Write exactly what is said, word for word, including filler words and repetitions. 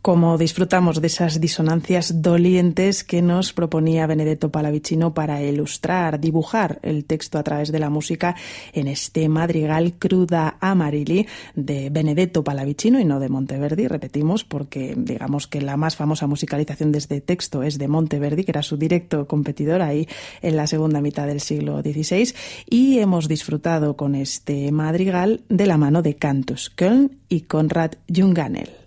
Como disfrutamos de esas disonancias dolientes que nos proponía Benedetto Pallavicino para ilustrar, dibujar el texto a través de la música en este madrigal Cruda Amarilli de Benedetto Pallavicino y no de Monteverdi, repetimos, porque digamos que la más famosa musicalización de este texto es de Monteverdi, que era su directo competidor ahí en la segunda mitad del siglo dieciséis, y hemos disfrutado con este madrigal de la mano de Cantus Köln y Konrad Junganel.